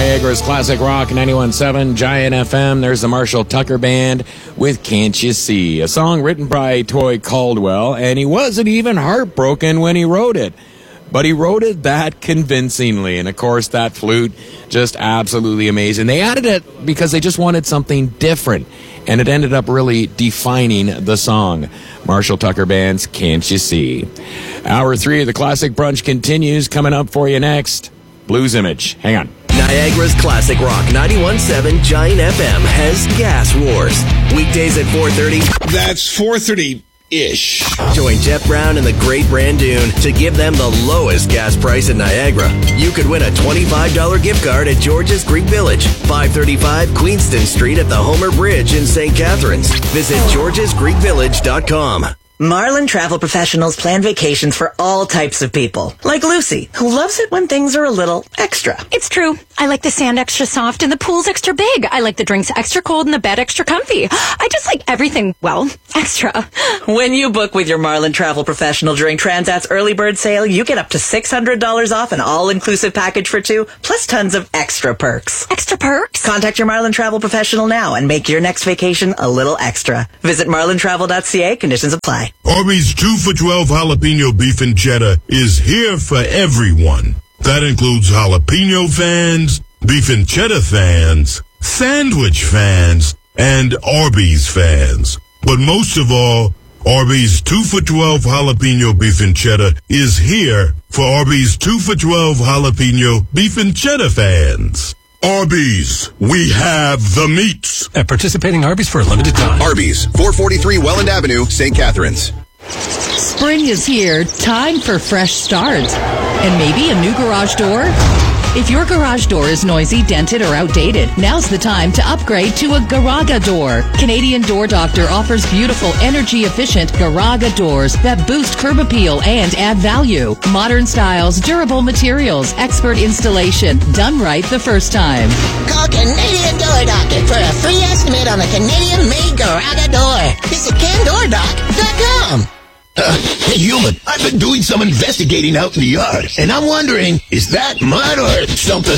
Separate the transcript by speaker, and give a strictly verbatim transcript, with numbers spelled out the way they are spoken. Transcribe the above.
Speaker 1: Niagara's Classic Rock ninety-one point seven, Giant F M. There's the Marshall Tucker Band with Can't You See, a song written by Troy Caldwell, and he wasn't even heartbroken when he wrote it. But he wrote it that convincingly, and of course that flute, just absolutely amazing. They added it because they just wanted something different, and it ended up really defining the song. Marshall Tucker Band's Can't You See. Hour three of the Classic Brunch continues. Coming up for you next, Blues Image. Hang on.
Speaker 2: Niagara's Classic Rock ninety-one point seven Giant F M has Gas Wars. Weekdays at four thirty.
Speaker 3: That's four thirty-ish.
Speaker 2: Join Jeff Brown and the Great Brandoon to give them the lowest gas price in Niagara. You could win a twenty-five dollars gift card at George's Greek Village, five thirty-five Queenston Street at the Homer Bridge in Saint Catharines. Visit georges greek village dot com.
Speaker 4: Marlin Travel Professionals plan vacations for all types of people. Like Lucy, who loves it when things are a little extra.
Speaker 5: It's true. I like the sand extra soft and the pool's extra big. I like the drinks extra cold and the bed extra comfy. I just like everything, well, extra.
Speaker 4: When you book with your Marlin Travel Professional during Transat's early bird sale, you get up to six hundred dollars off an all-inclusive package for two, plus tons of extra perks.
Speaker 5: Extra perks?
Speaker 4: Contact your Marlin Travel Professional now and make your next vacation a little extra. Visit marlin travel dot c a. Conditions apply.
Speaker 6: Arby's two for twelve jalapeno beef and cheddar is here for everyone. That includes jalapeno fans, beef and cheddar fans, sandwich fans, and Arby's fans. But most of all, Arby's two for twelve jalapeno beef and cheddar is here for Arby's two for twelve jalapeno beef and cheddar fans. Arby's, we have the meats.
Speaker 7: At participating Arby's for a limited time.
Speaker 8: Arby's, four forty-three Welland Avenue, Saint Catharines.
Speaker 9: Spring is here. Time for fresh starts. And maybe a new garage door? If your garage door is noisy, dented, or outdated, now's the time to upgrade to a Garaga door. Canadian Door Doctor offers beautiful, energy-efficient Garaga doors that boost curb appeal and add value. Modern styles, durable materials, expert installation, done right the first time.
Speaker 10: Call Canadian Door Doctor for a free estimate on a Canadian-made Garaga door. Visit can door doc dot com.
Speaker 11: Uh, hey, human, I've been doing some investigating out in the yard, and I'm wondering, is that mud or something